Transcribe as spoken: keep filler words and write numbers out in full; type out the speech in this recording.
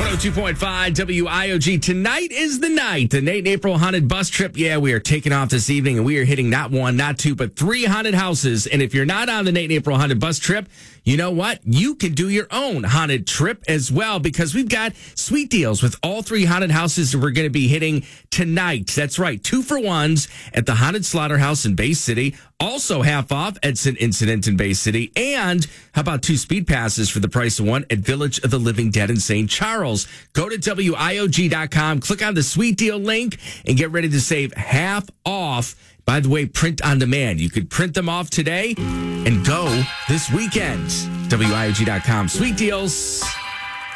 one oh two point five W I O G. Tonight is the night. The Nate and April haunted bus trip. Yeah, we are taking off this evening, and we are hitting not one, not two, but three haunted houses. And if you're not on the Nate and April haunted bus trip, you know what? You can do your own haunted trip as well, because we've got sweet deals with all three haunted houses that we're going to be hitting tonight. That's right. Two for ones at the Haunted Slaughterhouse in Bay City. Also half off at St. Incident in Bay City. And how about two speed passes for the price of one at Village of the Living Dead in Saint Charles? Go to W I O G dot com, click on the sweet deal link, and get ready to save half off. By the way, print on demand. You could print them off today and go this weekend. W I O G dot com. Sweet deals.